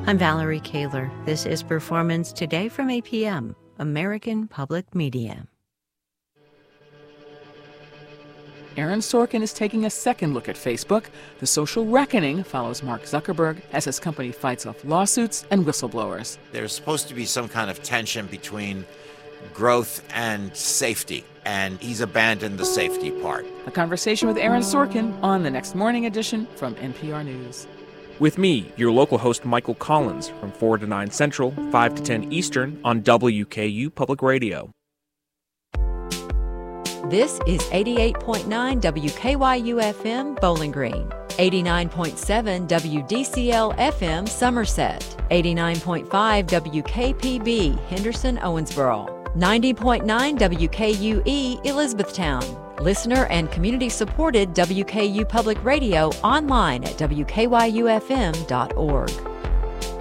I'm Valerie Kaler. This is Performance Today from APM, American Public Media. Aaron Sorkin is taking a second look at Facebook. The social reckoning follows Mark Zuckerberg as his company fights off lawsuits and whistleblowers. There's supposed to be some kind of tension between growth and safety, and he's abandoned the safety part. A conversation with Aaron Sorkin on the Next Morning edition from NPR News. With me, your local host Michael Collins, from 4 to 9 Central, 5 to 10 Eastern on WKU Public Radio. This is 88.9 WKYU-FM Bowling Green, 89.7 WDCL-FM Somerset, 89.5 WKPB Henderson-Owensboro, 90.9 WKUE Elizabethtown. Listener and community-supported WKU Public Radio online at WKYUFM.org.